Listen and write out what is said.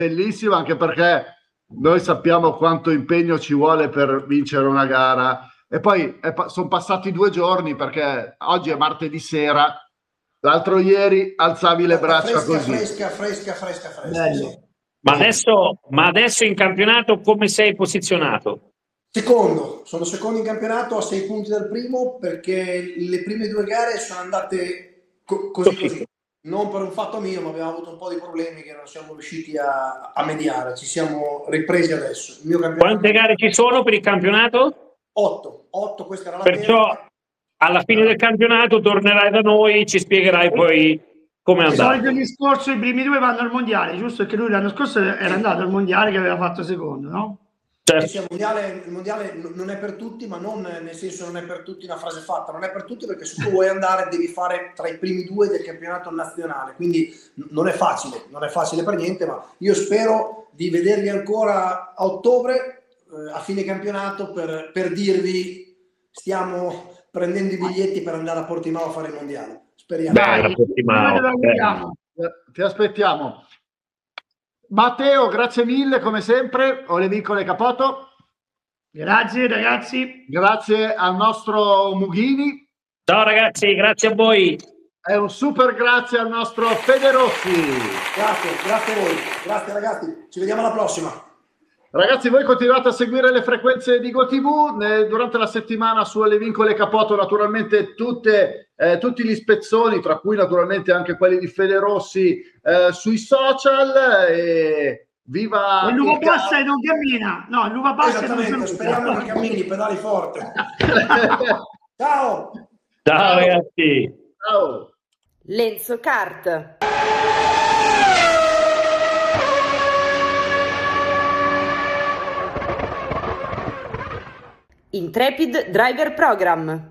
bellissimo, anche perché noi sappiamo quanto impegno ci vuole per vincere una gara. E poi sono passati 2 giorni, perché oggi è martedì sera, l'altro ieri alzavi le braccia così. Fresca. Bello. Sì. Ma adesso in campionato come sei posizionato? Secondo, sono secondo in campionato a 6 punti dal primo, perché le prime 2 gare sono andate così. Non per un fatto mio, ma abbiamo avuto un po' di problemi che non siamo riusciti a mediare. Ci siamo ripresi adesso. Il mio campionato... Quante gare ci sono per il campionato? 8, questa era la Perciò terza. alla fine del campionato tornerai da noi, ci spiegherai poi come è Di andato. solito il discorso, i primi 2 vanno al mondiale, giusto? Perché lui l'anno scorso era andato al mondiale che aveva fatto secondo, no? Certo. Sì, il mondiale non è per tutti, ma non nel senso non è per tutti una frase fatta, non è per tutti, perché se tu vuoi andare devi fare tra i primi 2 del campionato nazionale, quindi non è facile per niente, ma io spero di vedervi ancora a ottobre, a fine campionato, per dirvi stiamo prendendo i biglietti per andare a Portimao a fare il mondiale. Speriamo. Dai, ti aspettiamo. Matteo, grazie mille come sempre. Ole Vincole Capoto. Grazie ragazzi. Grazie al nostro Mughini. Ciao ragazzi, grazie a voi. E un super grazie al nostro Fede Rossi. Grazie a voi. Grazie ragazzi. Ci vediamo alla prossima. Ragazzi, voi continuate a seguire le frequenze di GoTV. Durante la settimana su Ole Vincole Capoto, naturalmente tutti gli spezzoni, tra cui naturalmente anche quelli di Fede Rossi sui social. E viva l'uva passa e non cammina. No, l'uva passa e non cammina. Speriamo che cammini, pedali forte. Ciao ragazzi. Ciao. Lenzo Kart. Intrepid Driver Program.